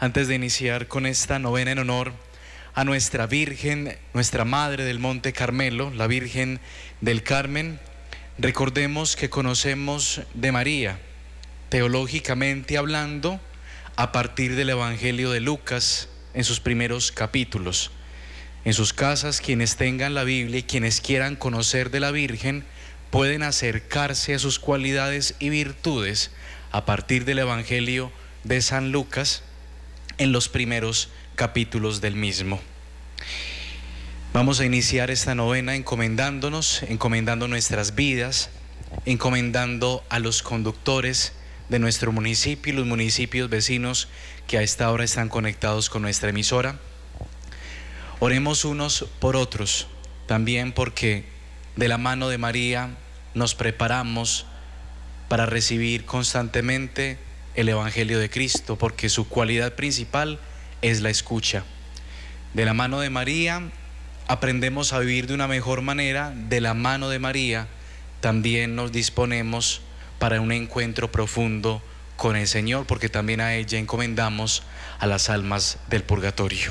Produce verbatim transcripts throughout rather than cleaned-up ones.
Antes de iniciar con esta novena en honor a nuestra Virgen, nuestra Madre del Monte Carmelo, la Virgen del Carmen, recordemos que conocemos de María, teológicamente hablando, a partir del Evangelio de Lucas en sus primeros capítulos. En sus casas, quienes tengan la Biblia y quienes quieran conocer de la Virgen, pueden acercarse a sus cualidades y virtudes a partir del Evangelio de San Lucas en los primeros capítulos del mismo. Vamos a iniciar esta novena encomendándonos, encomendando nuestras vidas, encomendando a los conductores de nuestro municipio y los municipios vecinos que a esta hora están conectados con nuestra emisora. Oremos unos por otros, también porque de la mano de María nos preparamos para recibir constantemente el Evangelio de Cristo, porque su cualidad principal es la escucha. De la mano de María aprendemos a vivir de una mejor manera. De la mano de María también nos disponemos para un encuentro profundo con el Señor, porque también a ella encomendamos a las almas del purgatorio.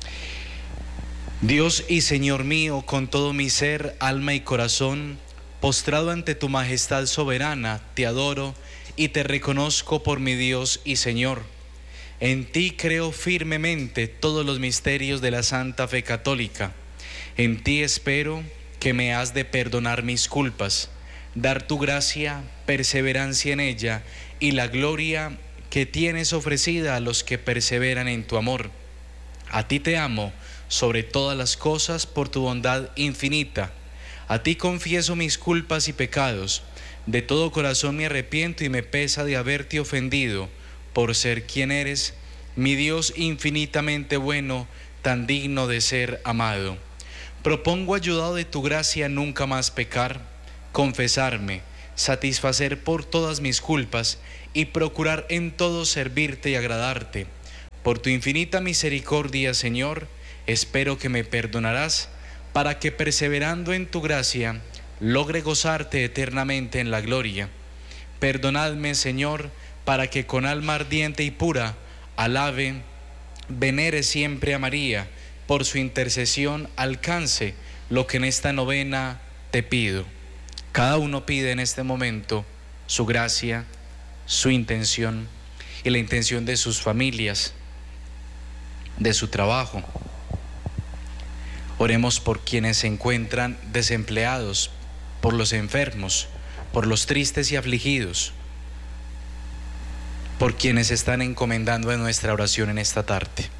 Dios y Señor mío, con todo mi ser, alma y corazón, postrado ante tu majestad soberana, te adoro y te reconozco por mi Dios y Señor. En ti creo firmemente todos los misterios de la Santa Fe Católica. En ti espero que me has de perdonar mis culpas, dar tu gracia, perseverancia en ella y la gloria que tienes ofrecida a los que perseveran en tu amor. A ti te amo sobre todas las cosas por tu bondad infinita. A ti confieso mis culpas y pecados. De todo corazón me arrepiento y me pesa de haberte ofendido por ser quien eres, mi Dios infinitamente bueno, tan digno de ser amado. Propongo, ayudado de tu gracia, nunca más pecar, confesarme, satisfacer por todas mis culpas y procurar en todo servirte y agradarte. Por tu infinita misericordia, Señor, espero que me perdonarás, para que perseverando en tu gracia logre gozarte eternamente en la gloria. Perdonadme, Señor, para que con alma ardiente y pura alabe, venere siempre a María, por su intercesión alcance lo que en esta novena te pido. Cada uno pide en este momento su gracia, su intención y la intención de sus familias, de su trabajo. Oremos por quienes se encuentran desempleados, por los enfermos, por los tristes y afligidos, por quienes están encomendando en nuestra oración en esta tarde.